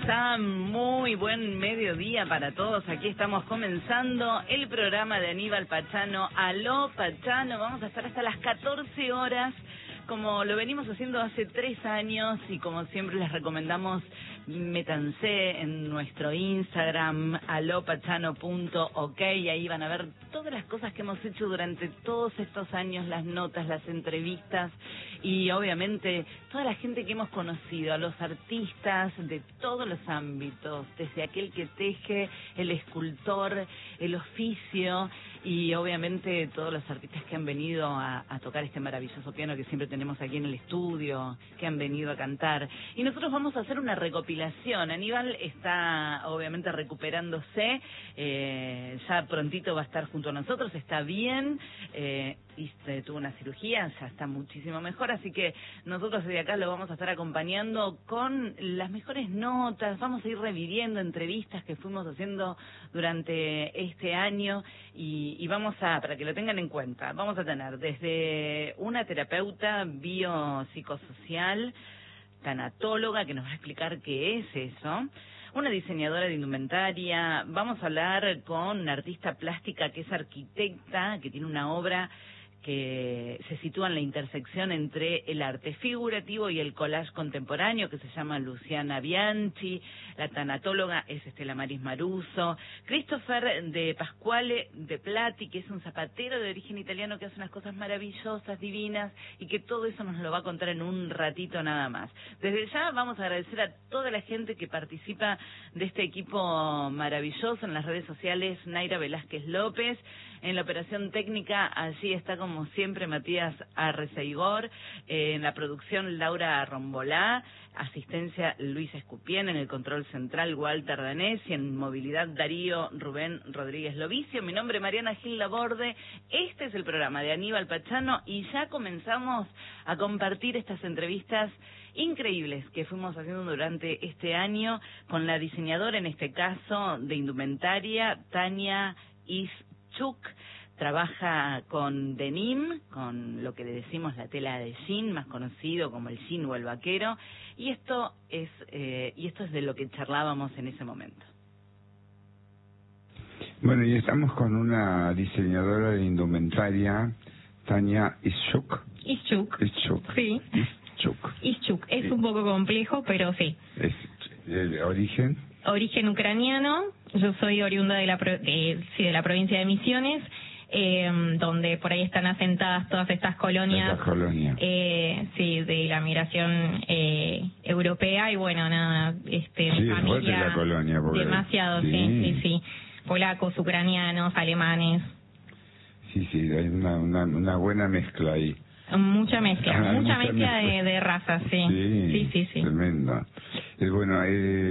están? Muy buen mediodía para todos. Aquí estamos comenzando el programa de Aníbal Pachano. Aló, Pachano. Vamos a estar hasta las 14 horas, como lo venimos haciendo hace 3 años. Y como siempre les recomendamos, métanse en nuestro Instagram, alopachano.ok. Y ahí van a ver todas las cosas que hemos hecho durante todos estos años, las notas, las entrevistas y obviamente toda la gente que hemos conocido, a los artistas de todos los ámbitos, desde aquel que teje, el escultor, el oficio y obviamente todos los artistas que han venido a tocar este maravilloso piano que siempre tenemos aquí en el estudio, que han venido a cantar. Y nosotros vamos a hacer una recopilación. Aníbal está obviamente recuperándose, ya prontito va a estar junto a nosotros, está bien, y tuvo una cirugía, ya está muchísimo mejor, así que nosotros desde acá lo vamos a estar acompañando con las mejores notas, vamos a ir reviviendo entrevistas que fuimos haciendo durante este año y vamos a, para que lo tengan en cuenta, vamos a tener desde una terapeuta biopsicosocial, tanatóloga, que nos va a explicar qué es eso, una diseñadora de indumentaria, vamos a hablar con una artista plástica que es arquitecta, que tiene una obra que se sitúa en la intersección entre el arte figurativo y el collage contemporáneo, que se llama Luciana Bianchi. La tanatóloga es Estela Maris Maruso. Christopher de Pasquale de Plati, que es un zapatero de origen italiano que hace unas cosas maravillosas, divinas, y que todo eso nos lo va a contar en un ratito nada más. Desde ya vamos a agradecer a toda la gente que participa de este equipo maravilloso en las redes sociales. Naira Velázquez López, en la operación técnica, allí está como siempre Matías Arreceigor, en la producción Laura Rombolá, asistencia Luis Escupien, en el control central Walter Danés y en movilidad Darío Rubén Rodríguez Lovicio. Mi nombre es Mariana Gil Laborde, este es el programa de Aníbal Pachano y ya comenzamos a compartir estas entrevistas increíbles que fuimos haciendo durante este año con la diseñadora, en este caso, de indumentaria, Tania Ischuk. Trabaja con denim, con lo que le decimos la tela de jean, más conocido como el jean o el vaquero, y esto es de lo que charlábamos en ese momento. Bueno, y estamos con una diseñadora de indumentaria, Tania Ischuk. Ischuk. Sí. Ischuk. Es Sí. Un poco complejo, pero sí. ¿Es el origen? Origen ucraniano. Yo soy oriunda de la provincia de Misiones, donde por ahí están asentadas todas estas colonias. Estas colonias. Sí, de la migración europea y bueno, nada, mi familia, la colonia, porque... demasiado, sí. Polacos, ucranianos, alemanes. Sí, hay una buena mezcla ahí. Mucha mezcla de razas, sí. Sí. Tremenda. Bueno,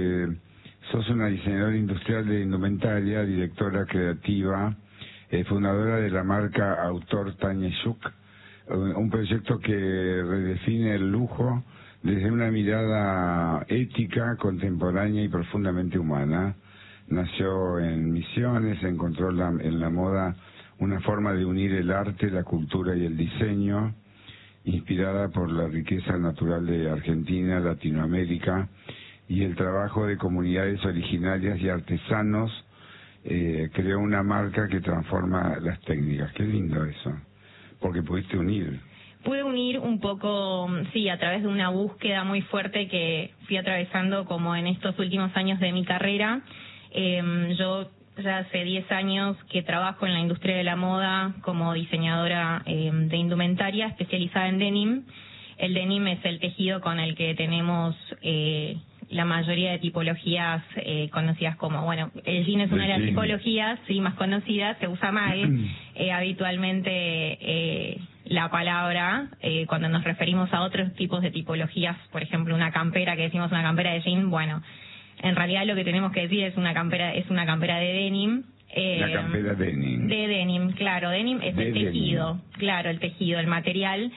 sos una diseñadora industrial de indumentaria, directora creativa, fundadora de la marca Autor Tania Ischuk, un proyecto que redefine el lujo desde una mirada ética, contemporánea y profundamente humana. Nació en Misiones, encontró en la moda una forma de unir el arte, la cultura y el diseño, inspirada por la riqueza natural de Argentina, Latinoamérica y el trabajo de comunidades originarias y artesanos. Creó una marca que transforma las técnicas. Qué lindo eso, porque pudiste unir. Pude unir un poco, sí, a través de una búsqueda muy fuerte que fui atravesando como en estos últimos años de mi carrera. Yo ya hace 10 años que trabajo en la industria de la moda como diseñadora de indumentaria especializada en denim. El denim es el tejido con el que tenemos la mayoría de tipologías conocidas como, bueno, el jean es una de las tipologías más conocidas, se usa más habitualmente la palabra cuando nos referimos a otros tipos de tipologías, por ejemplo una campera, que decimos una campera de jean, bueno, en realidad lo que tenemos que decir es una campera de denim. La campera denim. De denim, claro, denim es el tejido, claro, el tejido, el material.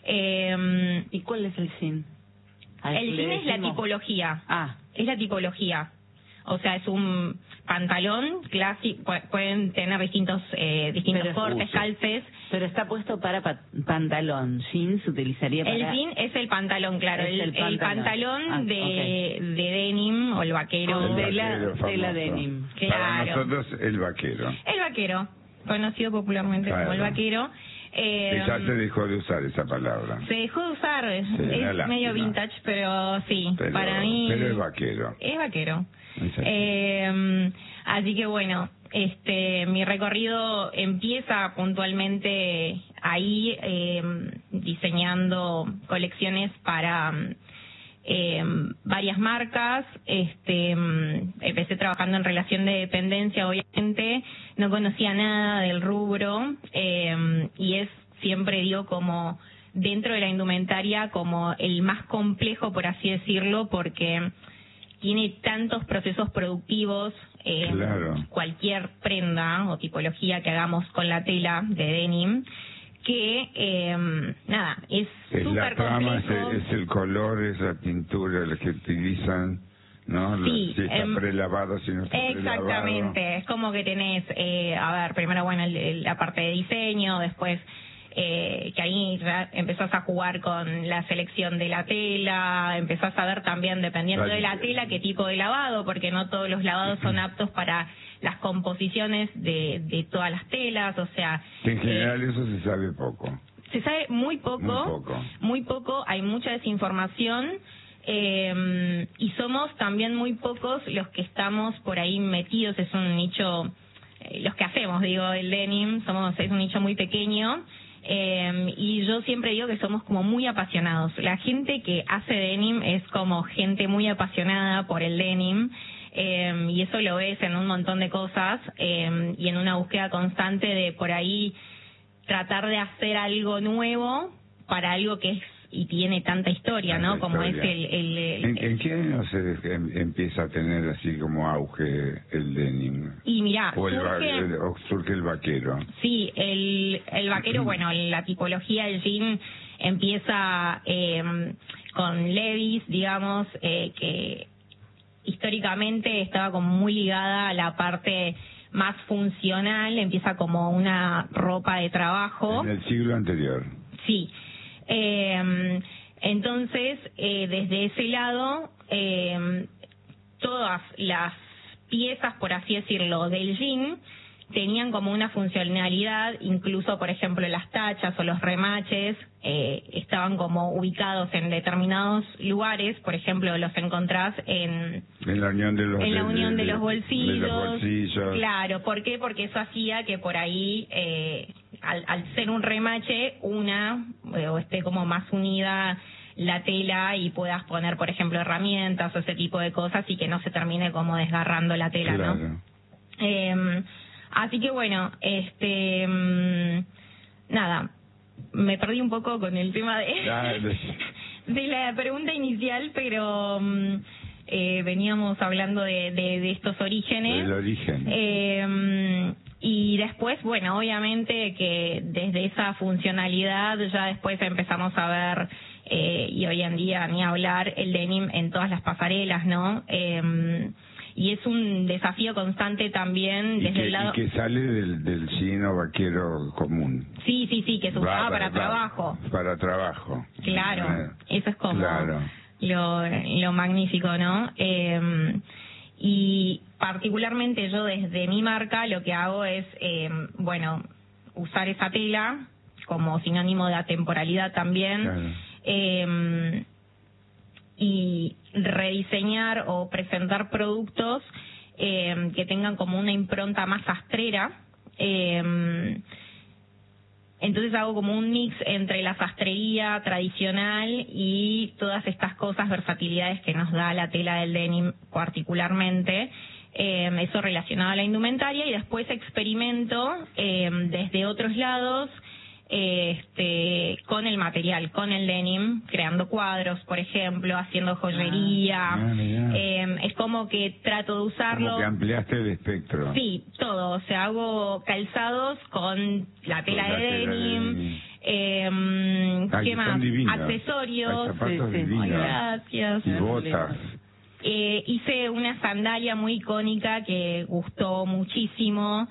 ¿Y cuál es el jean? El jean es la tipología. Es la tipología. O sea, es un pantalón clásico, pueden tener distintos cortes, calces. Pero está puesto para pantalón. Jean se utilizaría para... El jean es el pantalón, claro. El pantalón de denim, o el vaquero. De la famoso. denim. Claro. Para nosotros, el vaquero. El vaquero, conocido popularmente como el vaquero. Ya se dejó de usar esa palabra. Se dejó de usar, es una lástima. medio vintage, pero sí, Pero, para mí... Pero es vaquero. Es vaquero. Es así. Así que bueno, mi recorrido empieza puntualmente ahí, diseñando colecciones para varias marcas. Empecé trabajando en relación de dependencia, obviamente, no conocía nada del rubro, y es, siempre digo, como dentro de la indumentaria, como el más complejo, por así decirlo, porque tiene tantos procesos productivos. Claro. Cualquier prenda o tipología que hagamos con la tela de denim, que nada, es La súper trama, complejo. es el color, es la pintura, la que utilizan, ¿no? Sí, Si está prelavado, si no está prelavado. exactamente, es como que tenés, primero, bueno, la parte de diseño, después que ahí ya empezás a jugar con la selección de la tela, empezás a ver también, dependiendo de la tela, qué tipo de lavado, porque no todos los lavados son aptos para las composiciones de todas las telas, o sea... En general eso se sabe poco. Se sabe muy poco, hay mucha desinformación, y somos también muy pocos los que estamos por ahí metidos, es un nicho, los que hacemos, digo, el denim, es un nicho muy pequeño. Y yo siempre digo que somos como muy apasionados. La gente que hace denim es como gente muy apasionada por el denim, y eso lo ves en un montón de cosas, y en una búsqueda constante de por ahí tratar de hacer algo nuevo para algo que es y tiene tanta historia, ¿no? Como es ¿En qué año se empieza a tener así como auge el denim? Y mirá, surge el vaquero. Sí, el vaquero, bueno, la tipología del jean empieza con Levi's, digamos, que históricamente estaba como muy ligada a la parte más funcional, empieza como una ropa de trabajo. En el siglo anterior. Sí. Entonces, desde ese lado, todas las piezas, por así decirlo, del jean tenían como una funcionalidad, incluso, por ejemplo, las tachas o los remaches estaban como ubicados en determinados lugares, por ejemplo, los encontrás en la unión de los bolsillos. Claro, ¿por qué? Porque eso hacía que por ahí, al ser un remache, o esté como más unida la tela y puedas poner, por ejemplo, herramientas o ese tipo de cosas y que no se termine como desgarrando la tela, claro. ¿No? Así que bueno, nada, me perdí un poco con el tema de la pregunta inicial, pero veníamos hablando de estos orígenes. Del origen. Y después, bueno, obviamente que desde esa funcionalidad ya después empezamos a ver, y hoy en día ni hablar, el denim en todas las pasarelas, ¿no? Y es un desafío constante también desde el lado... Y que sale del chino vaquero común. Sí, que se usaba para trabajo. Para trabajo. Claro, eso es como lo magnífico, ¿no? Y particularmente yo desde mi marca lo que hago es, usar esa tela como sinónimo de atemporalidad también. Claro. Y rediseñar o presentar productos que tengan como una impronta más sastrera. Entonces hago como un mix entre la sastrería tradicional y todas estas cosas, versatilidades que nos da la tela del denim particularmente. Eso relacionado a la indumentaria, y después experimento desde otros lados con el material, con el denim, creando cuadros, por ejemplo, haciendo joyería. Es como que trato de usarlo. Como que ampliaste el espectro. Sí, todo. O sea, hago calzados con la tela de denim. ¿Qué más? Divinos. Accesorios. Zapatos divinos. Gracias. Y botas. Hice una sandalia muy icónica que gustó muchísimo.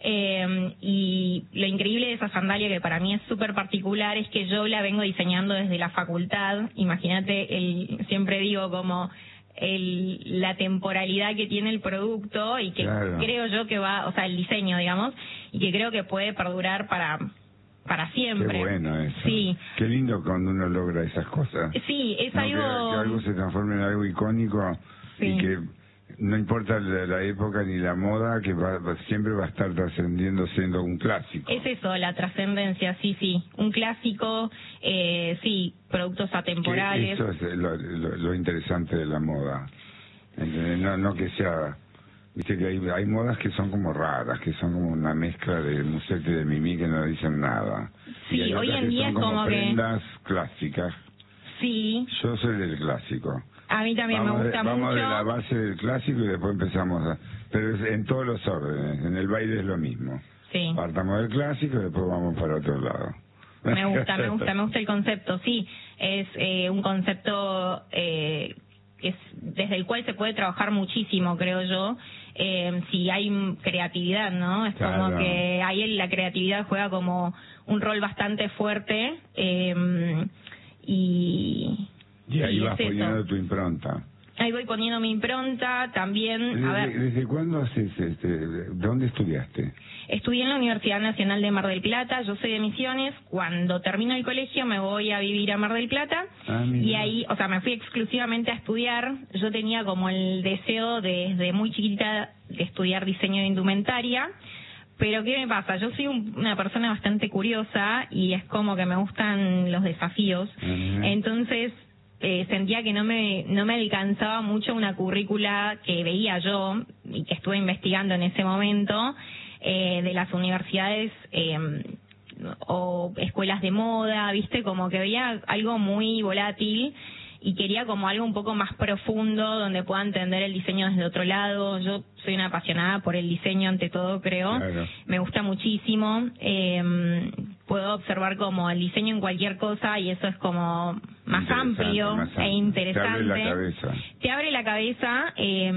Y lo increíble de esa sandalia, que para mí es súper particular, es que yo la vengo diseñando desde la facultad. Imagínate, siempre digo como la temporalidad que tiene el producto y que creo yo que va, o sea, el diseño, digamos, y que creo que puede perdurar para siempre. Qué bueno eso. Sí. Qué lindo cuando uno logra esas cosas. Sí, es ¿no? algo... Que algo se transforme en algo icónico y que no importa la época ni la moda, que siempre va a estar trascendiendo siendo un clásico. Es eso, la trascendencia, sí. Un clásico, sí, productos atemporales. Eso es lo interesante de la moda. No que sea... Viste que hay modas que son como raras, que son como una mezcla de musete y de mimí que no dicen nada. Sí, y hay hoy en día son es como prendas clásicas. Sí. Yo soy del clásico. A mí también me gusta mucho. Vamos de la base del clásico y después empezamos pero es en todos los órdenes. En el baile es lo mismo. Sí. Partamos del clásico y después vamos para otro lado. Me gusta el concepto, sí. Es un concepto desde el cual se puede trabajar muchísimo, creo yo. Si hay creatividad, ¿no? Es como que ahí la creatividad juega como un rol bastante fuerte. Y ahí vas poniendo tu impronta. Ahí voy poniendo mi impronta también. ¿Desde cuándo haces dónde estudiaste? Estudié en la Universidad Nacional de Mar del Plata. Yo soy de Misiones. Cuando termino el colegio me voy a vivir a Mar del Plata. Y ahí, o sea, me fui exclusivamente a estudiar. Yo tenía como el deseo desde muy chiquita de estudiar diseño de indumentaria. Pero ¿qué me pasa? Yo soy una persona bastante curiosa y es como que me gustan los desafíos. Entonces sentía que no me alcanzaba mucho una currícula que veía yo y que estuve investigando en ese momento de las universidades o escuelas de moda, ¿viste? Como que veía algo muy volátil y quería como algo un poco más profundo donde pueda entender el diseño desde otro lado. Yo soy una apasionada por el diseño ante todo, creo. Me gusta muchísimo. Puedo observar como el diseño en cualquier cosa y eso es como más amplio e interesante. Te abre la cabeza.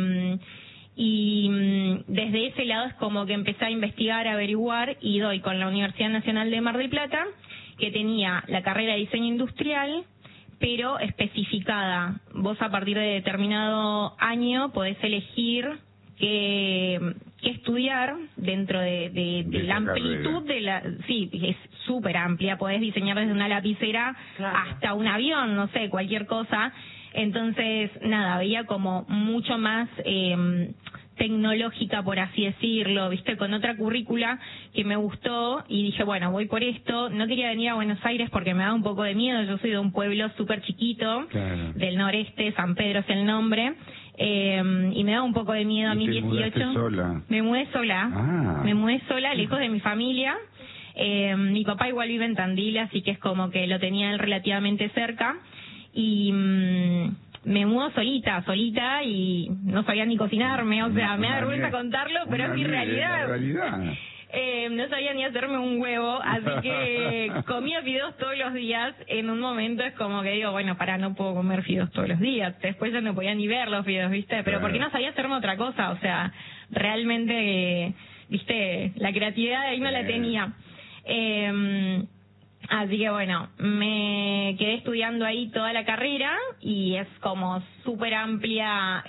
Y desde ese lado es como que empecé a investigar, a averiguar y doy con la Universidad Nacional de Mar del Plata, que tenía la carrera de diseño industrial, pero especificada. Vos a partir de determinado año podés elegir qué estudiar dentro de la amplitud carrera. Sí, es súper amplia. Podés diseñar desde una lapicera hasta un avión, no sé, cualquier cosa. Entonces, nada, veía como mucho más tecnológica, por así decirlo, viste, con otra currícula que me gustó y dije, bueno, voy por esto. No quería venir a Buenos Aires porque me da un poco de miedo. Yo soy de un pueblo súper chiquito, del noreste, San Pedro es el nombre, y me da un poco de miedo a mí. 18. Sola? Me mudé sola. Me mudé sola, lejos de mi familia. Mi papá igual vive en Tandil, así que es como que lo tenía él relativamente cerca. Y me mudo solita y no sabía ni cocinarme, o sea, me da vergüenza contarlo, pero es mi realidad. No sabía ni hacerme un huevo, así que comía fideos todos los días. En un momento es como que digo, bueno, no puedo comer fideos todos los días. Después ya no podía ni ver los fideos, ¿viste? Pero porque no sabía hacerme otra cosa, o sea, realmente, ¿viste? La creatividad ahí no la tenía. Así que bueno, me quedé estudiando ahí toda la carrera y es como súper amplia.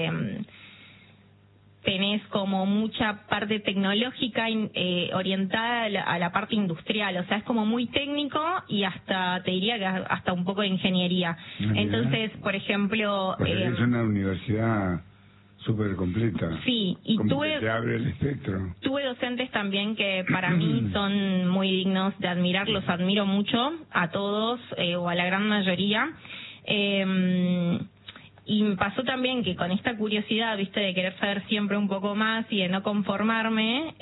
Tenés como mucha parte tecnológica orientada a la parte industrial, o sea, es como muy técnico y hasta, te diría que hasta un poco de ingeniería. Entonces, por ejemplo... es una universidad súper completa. Sí, y te abre el espectro. Tuve docentes también que para mí son muy dignos de admirar, los admiro mucho, a todos o a la gran mayoría. Y me pasó también que con esta curiosidad, viste, de querer saber siempre un poco más y de no conformarme,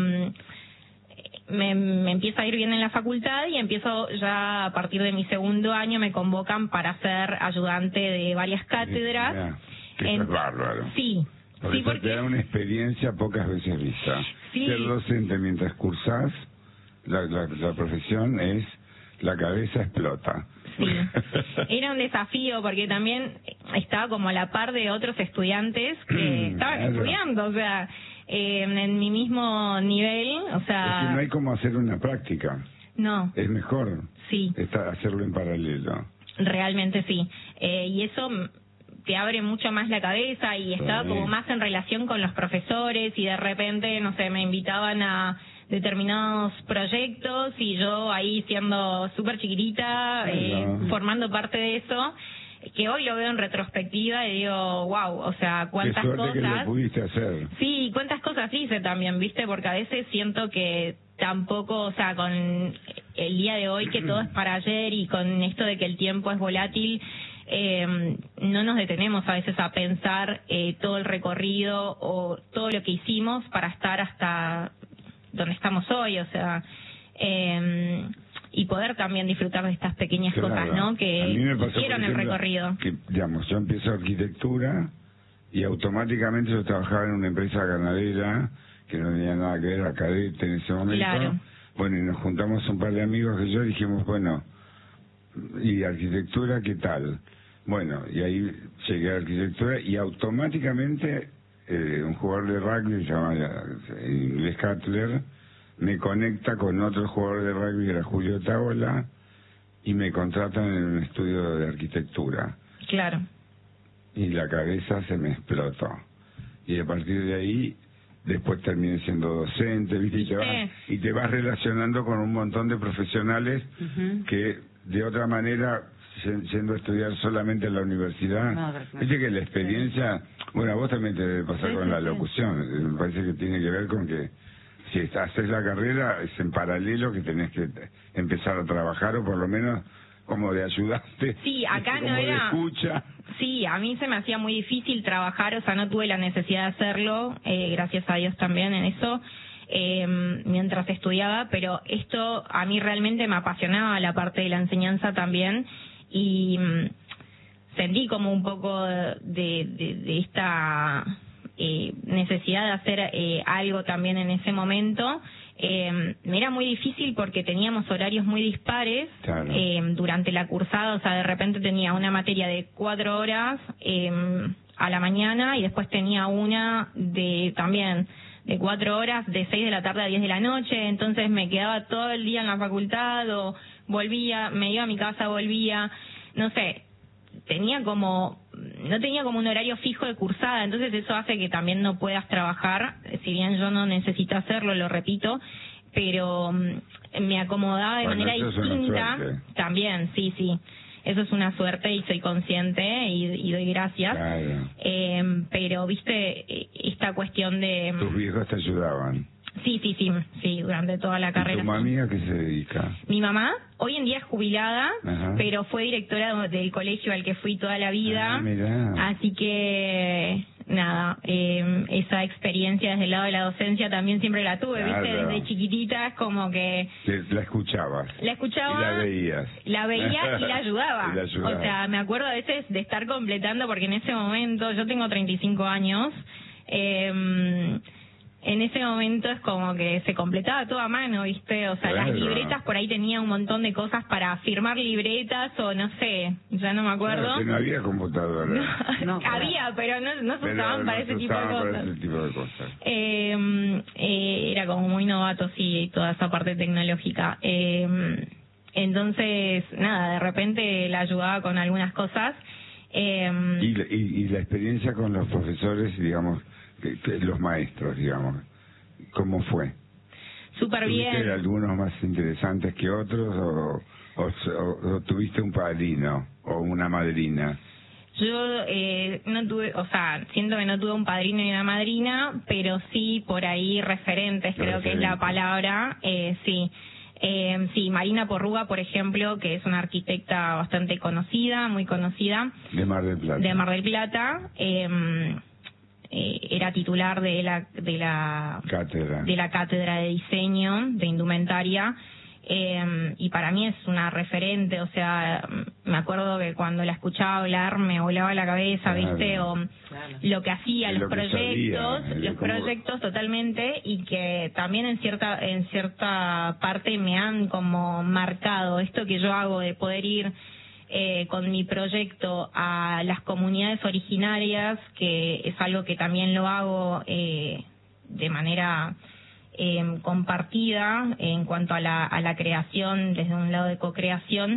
me empieza a ir bien en la facultad y empiezo ya a partir de mi segundo año, me convocan para ser ayudante de varias cátedras. Que es bárbaro. Sí. Porque te da una experiencia pocas veces vista. Ser docente mientras cursás la profesión la cabeza explota. Sí, era un desafío porque también estaba como a la par de otros estudiantes que estaban estudiando, o sea, en mi mismo nivel, o sea... Es que no hay como hacer una práctica. No. Es mejor hacerlo en paralelo. Realmente sí. Y eso te abre mucho más la cabeza y estaba como más en relación con los profesores y de repente, no sé, me invitaban a determinados proyectos y yo ahí siendo súper chiquitita, formando parte de eso, que hoy lo veo en retrospectiva y digo, wow, o sea, cuántas cosas... que lo pudiste hacer. Sí, cuántas cosas hice también, ¿viste? Porque a veces siento que tampoco, o sea, con el día de hoy que todo es para ayer y con esto de que el tiempo es volátil, no nos detenemos a veces a pensar todo el recorrido o todo lo que hicimos para estar hasta donde estamos hoy, o sea... y poder también disfrutar de estas pequeñas cosas, ¿no? Que hicieron el recorrido. Que, digamos, yo empiezo arquitectura y automáticamente yo trabajaba en una empresa ganadera que no tenía nada que ver a Cadete en ese momento. Claro. Bueno, y nos juntamos un par de amigos que yo dijimos, bueno, ¿y arquitectura qué tal? Bueno, y ahí llegué a arquitectura y automáticamente un jugador de rugby, se llama inglés Cutler, me conecta con otro jugador de rugby que era Julio Taola y me contratan en un estudio de arquitectura. Claro. Y la cabeza se me explotó. Y a partir de ahí, después terminé siendo docente, ¿viste? Y te vas relacionando con un montón de profesionales que de otra manera, yendo a estudiar solamente en la universidad, viste que la experiencia, bueno, a vos también te debe pasar con la locución, me parece que tiene que ver con que si haces la carrera, es en paralelo que tenés que empezar a trabajar o por lo menos como de ayudarte. Sí, acá como no era... de escucha. Sí, a mí se me hacía muy difícil trabajar, o sea, no tuve la necesidad de hacerlo, gracias a Dios también en eso, mientras estudiaba, pero esto a mí realmente me apasionaba, la parte de la enseñanza también, y sentí como un poco de esta... necesidad de hacer algo también en ese momento. Me era muy difícil porque teníamos horarios muy dispares. Claro. Durante la cursada, o sea, de repente tenía una materia de 4 horas a la mañana y después tenía una también de 4 horas de 6 de la tarde a 10 de la noche, entonces me quedaba todo el día en la facultad o volvía, me iba a mi casa, volvía, no sé, no tenía como un horario fijo de cursada, entonces eso hace que también no puedas trabajar, si bien yo no necesito hacerlo, lo repito, pero me acomodaba de manera distinta también, sí, eso es una suerte y soy consciente y doy gracias. Claro. Pero viste esta cuestión de... ¿Tus viejos te ayudaban? Sí, durante toda la carrera. ¿Y tu mami a qué se dedica? Mi mamá hoy en día es jubilada, Ajá. pero fue directora del colegio al que fui toda la vida. Mirá. Así que, nada, esa experiencia desde el lado de la docencia también siempre la tuve, Claro. ¿viste? Desde chiquitita es como que... La escuchabas. La escuchaba. Y la veías. La veía y la ayudaba. Y la ayudaba. O sea, me acuerdo a veces de estar completando, porque en ese momento, yo tengo 35 años, en ese momento es como que se completaba todo a mano, ¿viste? O sea, Claro. las libretas por ahí tenía un montón de cosas para firmar libretas o no sé, ya no me acuerdo. Claro, que no había computadora. No, había, pero no se usaban para ese tipo de cosas. Era como muy novato, sí, toda esa parte tecnológica. Entonces, nada, de repente la ayudaba con algunas cosas. Y la experiencia con los profesores, digamos, los maestros, digamos, ¿cómo fue? Súper bien. ¿Tuviste algunos más interesantes que otros o tuviste un padrino o una madrina? Yo no tuve, o sea, siento que no tuve un padrino y una madrina, pero sí por ahí referentes, creo que es la palabra, sí. Sí, Marina Porruga, por ejemplo, que es una arquitecta bastante conocida, muy conocida. De Mar del Plata. De Mar del Plata. Era titular de la cátedra de diseño de indumentaria, y para mí es una referente, o sea, me acuerdo que cuando la escuchaba hablar me volaba la cabeza, Claro. ¿viste? O lo que hacía, los proyectos proyectos totalmente, y que también en cierta parte me han como marcado esto que yo hago de poder ir con mi proyecto a las comunidades originarias, que es algo que también lo hago de manera compartida en cuanto a la creación, desde un lado de co-creación.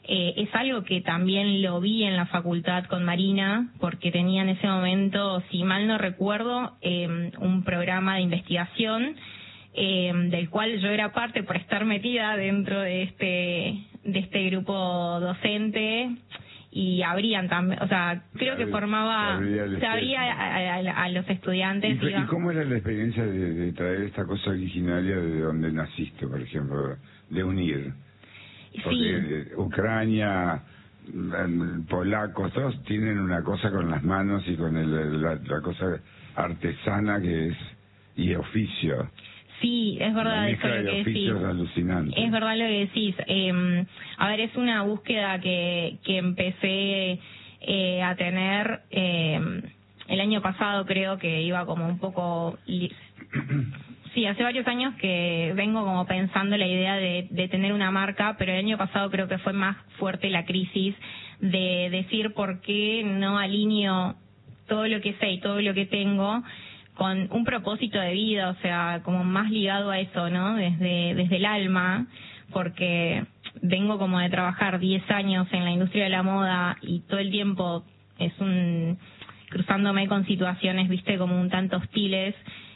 Es algo que también lo vi en la facultad con Marina, porque tenía en ese momento, si mal no recuerdo, un programa de investigación del cual yo era parte por estar metida dentro de este grupo docente, y abrían también, o sea, creo que formaba, se abría a los estudiantes. ¿Y cómo era la experiencia de traer esta cosa originaria de donde naciste, por ejemplo, de unir? Porque sí. Ucrania, polacos, todos tienen una cosa con las manos y con la cosa artesana que es, y oficio. Sí, es verdad eso lo que decís. Es verdad lo que decís. A ver, es una búsqueda que empecé a tener el año pasado, creo que iba como un poco... Sí, hace varios años que vengo como pensando la idea de tener una marca, pero el año pasado creo que fue más fuerte la crisis de decir por qué no alineo todo lo que sé y todo lo que tengo con un propósito de vida, o sea, como más ligado a eso, ¿no? Desde el alma, porque vengo como de trabajar 10 años en la industria de la moda y todo el tiempo cruzándome con situaciones, viste, como un tanto hostiles.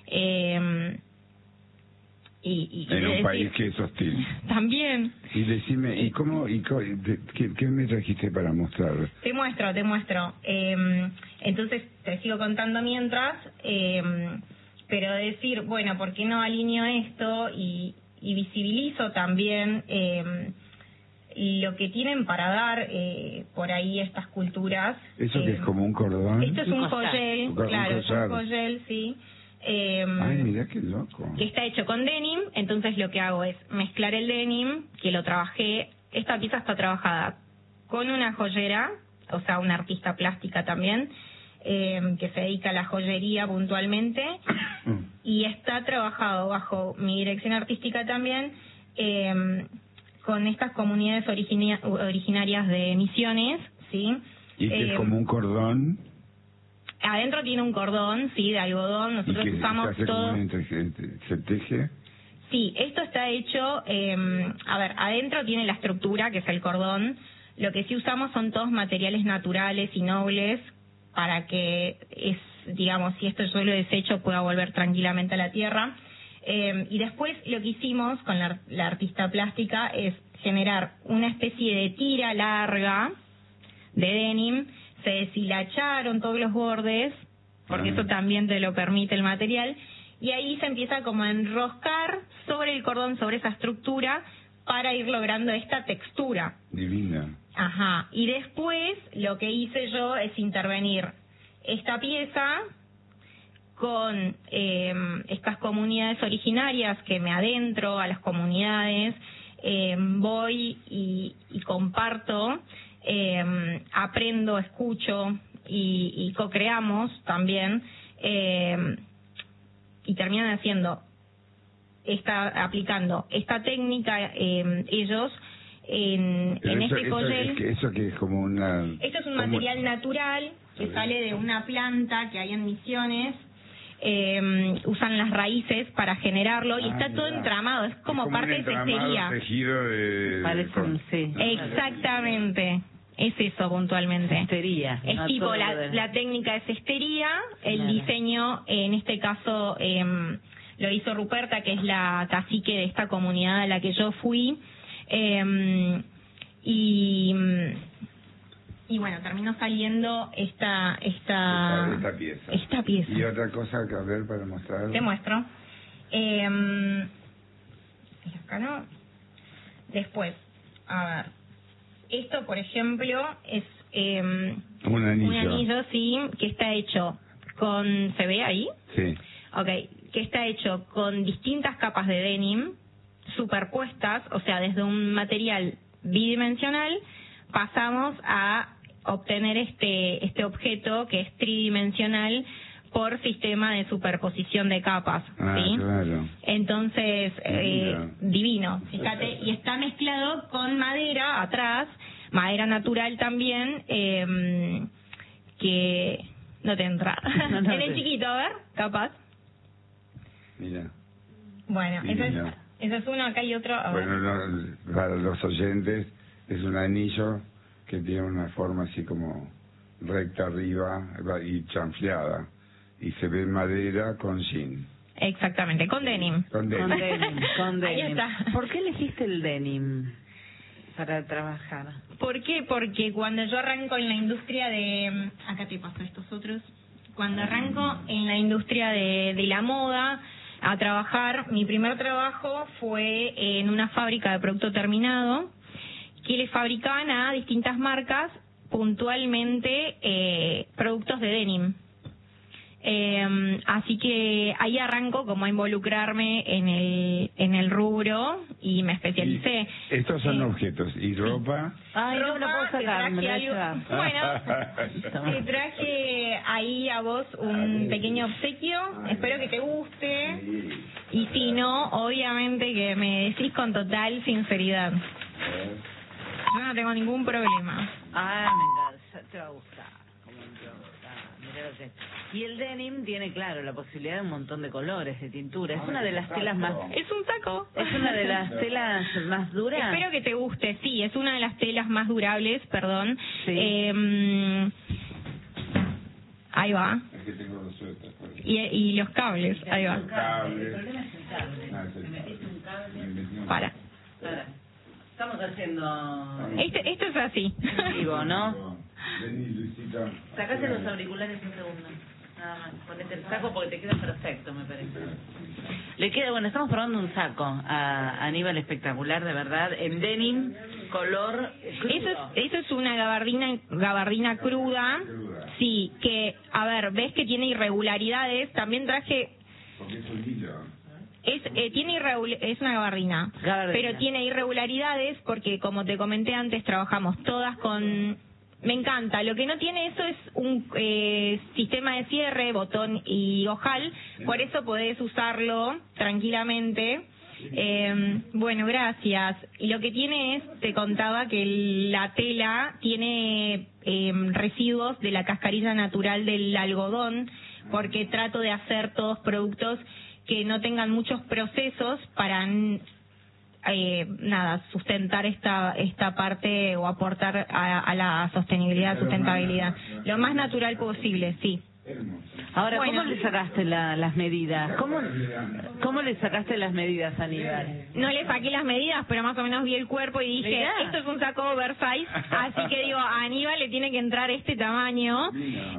En un país que es hostil. También. Y decime, ¿y qué me trajiste para mostrar? Te muestro. Entonces, te sigo contando mientras, pero decir, bueno, ¿por qué no alineo esto y visibilizo también lo que tienen para dar por ahí estas culturas? ¿Eso que es como un cordón? Esto es un joyel, claro, es un joyel, sí. Ay, mira qué loco. Que está hecho con denim, entonces lo que hago es mezclar el denim, que lo trabajé, esta pieza está trabajada con una joyera, o sea, una artista plástica también, que se dedica a la joyería puntualmente, y está trabajado bajo mi dirección artística también, con estas comunidades originarias de Misiones, ¿sí? ¿Y que es como un cordón? Adentro tiene un cordón, sí, de algodón. Nosotros usamos todo. ¿Se teje? Sí, esto está hecho, a ver, adentro tiene la estructura, que es el cordón. Lo que sí usamos son todos materiales naturales y nobles para que, digamos, si esto yo lo desecho, pueda volver tranquilamente a la tierra. Y después lo que hicimos con la artista plástica es generar una especie de tira larga de denim. Se deshilacharon todos los bordes, porque eso también te lo permite el material, y ahí se empieza como a enroscar sobre el cordón, sobre esa estructura, para ir logrando esta textura. Divina. Ajá. Y después lo que hice yo es intervenir esta pieza con estas comunidades originarias, que me adentro a las comunidades, voy y comparto, aprendo, escucho y co-creamos también, y terminan aplicando esta técnica ellos en este joyel. Eso que es como una... Esto es un material natural que sale de una planta que hay en Misiones. Usan las raíces para generarlo y está todo entramado, es como parte de cestería. Sí. Exactamente. Es eso puntualmente. Cestería. Es no tipo la técnica de cestería, el diseño, en este caso lo hizo Ruperta, que es la cacique de esta comunidad a la que yo fui, y bueno, terminó saliendo esta pieza. Y otra cosa que a ver para mostrar. Te muestro. Acá no. Después, a ver. Esto, por ejemplo, es un anillo. Un anillo, sí, que está hecho con... ¿Se ve ahí? Sí. Okay, que está hecho con distintas capas de denim superpuestas, o sea, desde un material bidimensional pasamos a obtener este objeto que es tridimensional por sistema de superposición de capas, ¿sí? Claro. Entonces, divino, fíjate, y está mezclado con madera atrás, madera natural también, que no te entra. En el chiquito, a ver, capaz. Mira. Bueno, ese es uno, acá hay otro. Bueno, para los oyentes, Es un anillo que tiene una forma así como recta arriba y chanfleada. Y se ve madera con jean. Exactamente, con denim. Con denim. Con Ahí denim. está. ¿Por qué elegiste el denim para trabajar? ¿Por qué? Porque cuando yo arranco en la industria de... Acá te paso estos otros. Cuando arranco en la industria de la moda a trabajar, mi primer trabajo fue en una fábrica de producto terminado que le fabricaban a distintas marcas puntualmente productos de denim. Así que ahí arranco como a involucrarme en el rubro y me especialicé. Y estos son objetos. ¿Y ropa? Ay, no me lo puedo sacar, me lo voy a llevar. Bueno, te traje ahí a vos un pequeño obsequio. Espero que te guste. Y si no, obviamente que me decís con total sinceridad. Yo no tengo ningún problema. Ah, me encanta, te va a gustar. Como te va a gustar. Mirá lo que... Y el denim tiene, claro, la posibilidad de un montón de colores, de tintura. Es una de las telas más... Es un saco. Es una de las telas más duras. Espero que te guste, sí, es una de las telas más durables, perdón. Sí. Ahí va. Aquí tengo los suéteres. Y los cables, ahí va. Los cables. El problema es el cable. Me metiste un cable. Para. Estamos haciendo... Esto es así. vivo, ¿no? Vení, Luisita. Sacate los auriculares un segundo. Nada más. Ponete el saco porque te queda perfecto, me parece. Le queda, bueno, estamos probando un saco a Aníbal espectacular, de verdad, en denim, color crudo. Eso es una gabardina cruda. Sí, que, a ver, ves que tiene irregularidades. También traje... Porque es un hilo. Es una gabardina, pero tiene irregularidades porque, como te comenté antes, trabajamos todas con... Me encanta. Lo que no tiene eso es un sistema de cierre, botón y ojal. Por eso podés usarlo tranquilamente. Bueno, gracias. Y lo que tiene es, te contaba que la tela tiene residuos de la cascarilla natural del algodón, porque trato de hacer todos productos que no tengan muchos procesos para sustentar esta parte o aportar a la sostenibilidad, sustentabilidad, lo más natural posible, sí. Ahora, Bueno. ¿cómo le sacaste las medidas? ¿Cómo le sacaste las medidas, Aníbal? No le saqué las medidas, pero más o menos vi el cuerpo y dije, Mirá. esto es un saco oversize, así que digo, a Aníbal le tiene que entrar este tamaño.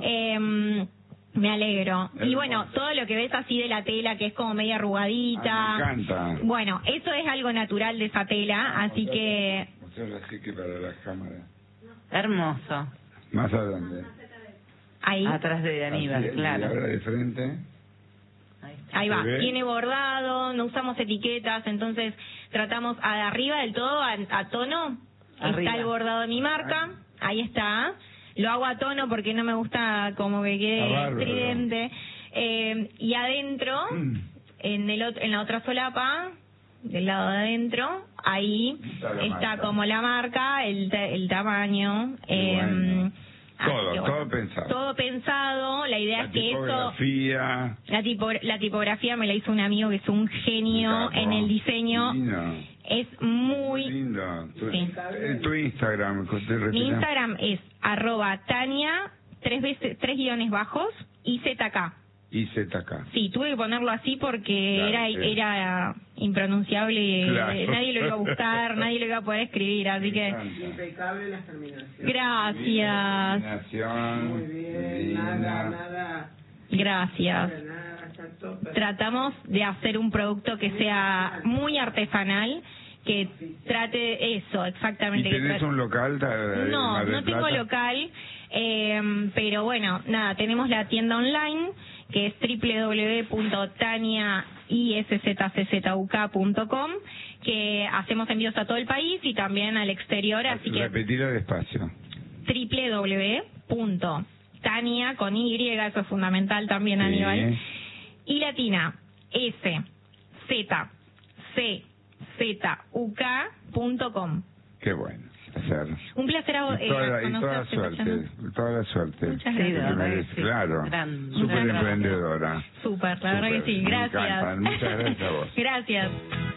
Me alegro. Y bueno, todo lo que ves así de la tela, que es como media arrugadita. Me encanta. Bueno, eso es algo natural de esa tela, así que... Mostrarla así que para la cámara. Hermoso. Más adelante. Ahí. Atrás de Aníbal, Así, claro. Y ahora de frente. Ahí va, ¿Se ve? tiene bordado, no usamos etiquetas, entonces tratamos arriba del todo, a tono, Arriba. está el bordado de mi marca, ahí está, lo hago a tono porque no me gusta como que quede bárbaro. estridente, y adentro, en la otra solapa, del lado de adentro, ahí Está la está marca. como la marca, el tamaño, Bueno. así Todo, que bueno, todo pensado. todo pensado, la idea La es que eso... tipografía. La tipografía me la hizo un amigo que es un genio Capo. en el diseño. Divino. Es Muy muy... lindo. Sí. Tu Instagram, ¿te Mi refieres? Instagram es @Tania, 3 guiones bajos, y ZK. Y ZK. Sí, tuve que ponerlo así porque Claro, sí. era impronunciable, Claro. nadie lo iba a buscar, nadie lo iba a poder escribir, así que... Impecable las terminaciones. Gracias, Combinación Muy bien, divina. nada, gracias. nada, está todo perfecto. Tratamos de hacer un producto que sea muy artesanal, que trate eso, ¿Y exactamente. que tenés trate- un local? en No, Mar del no tengo Plata? local, pero bueno, nada, tenemos la tienda online, que es www.taniaiszczuk.com, que hacemos envíos a todo el país y también al exterior, así que Repetirlo despacio. www.tania con Y, eso es fundamental también, Aníbal, y latina, SZCZUK.com. Qué bueno. Hacer. Un placer Y toda la conocerte, suerte, Sebastián. toda la suerte. Muchas Sí, de gracias. Que verdad merece, que sí. claro. Gran Súper gracias. emprendedora. Súper, la verdad que Súper, sí. me Gracias. encantan. Muchas gracias a vos. Gracias.